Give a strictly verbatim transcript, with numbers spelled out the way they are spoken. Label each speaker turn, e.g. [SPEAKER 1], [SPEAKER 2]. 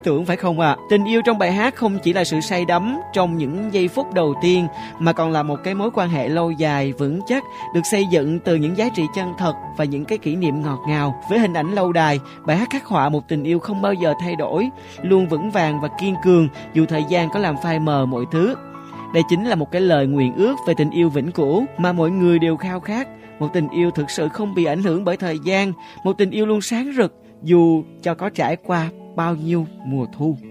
[SPEAKER 1] Tưởng phải không ạ? À? Tình yêu trong bài hát không chỉ là sự say đắm trong những giây phút đầu tiên mà còn là một cái mối quan hệ lâu dài, vững chắc, được xây dựng từ những giá trị chân thật và những cái kỷ niệm ngọt ngào. Với hình ảnh lâu đài, bài hát khắc họa một tình yêu không bao giờ thay đổi, luôn vững vàng và kiên cường dù thời gian có làm phai mờ mọi thứ. Đây chính là một cái lời nguyện ước về tình yêu vĩnh cửu mà mọi người đều khao khát. Một tình yêu thực sự không bị ảnh hưởng bởi thời gian, một tình yêu luôn sáng rực dù cho có trải qua bao nhiêu mùa thu.